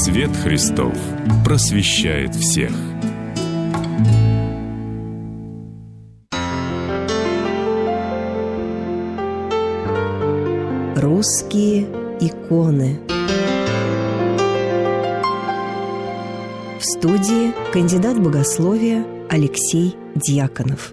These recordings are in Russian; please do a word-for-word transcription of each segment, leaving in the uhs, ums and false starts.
Свет Христов просвещает всех. Русские иконы. В студии кандидат богословия Алексей Дьяконов.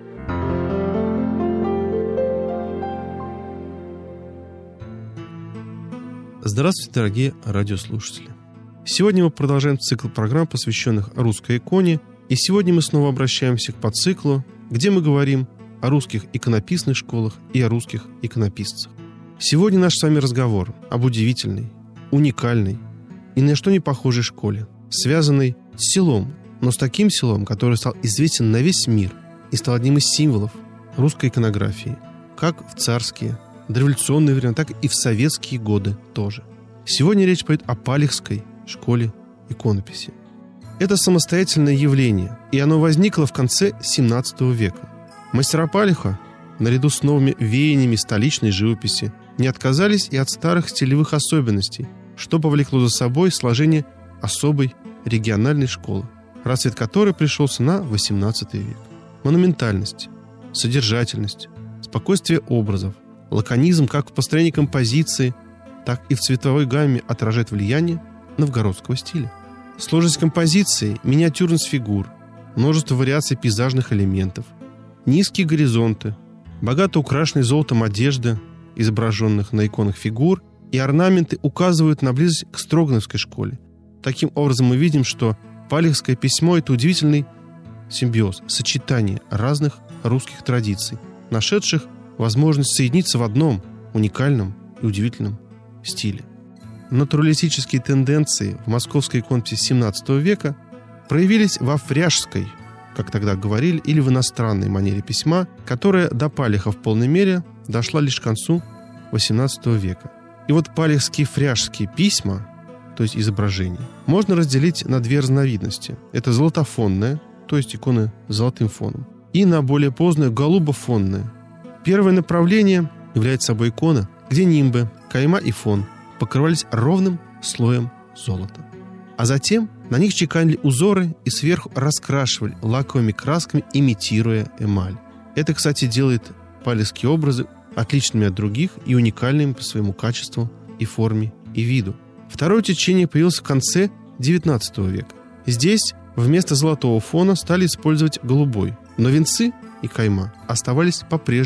Здравствуйте, дорогие радиослушатели! Сегодня мы продолжаем цикл программ, посвященных русской иконе, и сегодня мы снова обращаемся к подциклу, где мы говорим о русских иконописных школах и о русских иконописцах. Сегодня наш с вами разговор об удивительной, уникальной и ни на что не похожей школе, связанной с селом, но с таким селом, который стал известен на весь мир и стал одним из символов русской иконографии, как в царские, дореволюционные времена, так и в советские годы тоже. Сегодня речь пойдет о Палихской школе иконописи. Это самостоятельное явление, и оно возникло в конце семнадцатого века. Мастера Палиха, наряду с новыми веяниями столичной живописи, не отказались и от старых стилевых особенностей, что повлекло за собой сложение особой региональной школы, расцвет которой пришелся на восемнадцатый век. Монументальность, содержательность, спокойствие образов, лаконизм как в построении композиции, так и в цветовой гамме отражает влияние новгородского стиля. Сложность композиции, миниатюрность фигур, множество вариаций пейзажных элементов, низкие горизонты, богато украшенные золотом одежда, изображенных на иконах фигур, и орнаменты указывают на близость к Строгановской школе. Таким образом, мы видим, что Палихское письмо – это удивительный симбиоз, сочетание разных русских традиций, нашедших возможность соединиться в одном уникальном и удивительном стиле. Натуралистические тенденции в московской иконописи семнадцатого века проявились во фряжской, как тогда говорили, или в иностранной манере письма, которая до Палиха в полной мере дошла лишь к концу восемнадцатого века. И вот палихские фряжские письма, то есть изображения, можно разделить на две разновидности. Это золотофонная, то есть иконы с золотым фоном, и на более позднее голубофонное. Первое направление является собой икона, где нимбы, кайма и фон покрывались ровным слоем золота. А затем на них чеканили узоры и сверху раскрашивали лаковыми красками, имитируя эмаль. Это, кстати, делает палихские образы отличными от других и уникальными по своему качеству и форме и виду. Второе течение появилось в конце девятнадцатого века. Здесь вместо золотого фона стали использовать голубой, но венцы и кайма оставались по-прежнему